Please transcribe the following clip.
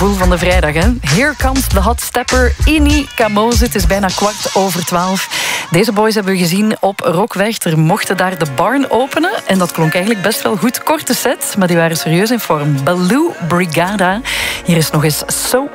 Gevoel van de vrijdag, hè? Here comes the hot stepper, Ini Kamoze. Het is bijna 12:15. Deze boys hebben we gezien op Rockweg. Er mochten daar de barn openen. En dat klonk eigenlijk best wel goed. Korte set, maar die waren serieus in vorm. Baloo Brigada. Hier is nog eens So